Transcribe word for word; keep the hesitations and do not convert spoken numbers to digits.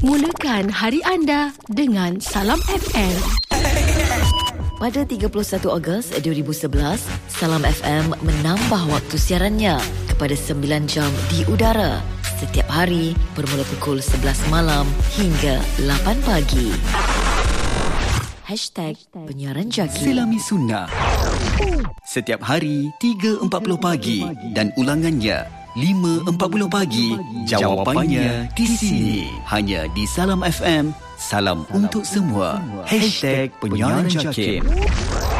Mulakan hari anda dengan Salam F M. Pada tiga puluh satu Ogos dua ribu sebelas, Salam F M menambah waktu siarannya kepada sembilan jam di udara setiap hari bermula pukul sebelas malam hingga lapan pagi. Hashtag Penyiaran Jaki. Selami Sunnah. Setiap hari tiga empat puluh pagi dan ulangannya lima empat puluh pagi. Jawapannya di sini. Hanya di Salam F M. Salam untuk semua. Hashtag Penyiaran Jaki.